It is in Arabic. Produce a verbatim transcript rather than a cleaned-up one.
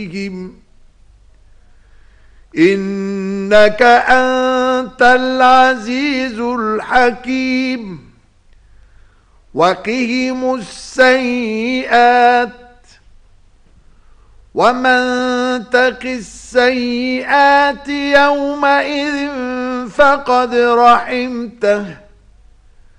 إنك أنت العزيز الحكيم. وقهم السيئات ومن تق السيئات يومئذ فقد رحمته